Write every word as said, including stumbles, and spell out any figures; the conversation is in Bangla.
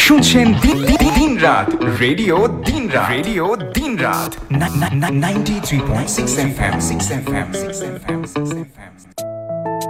শুনছেন দিন রাত রেডিও দিন রাত রেডিও দিন রাত ninety three point six F M six F M six F M six F M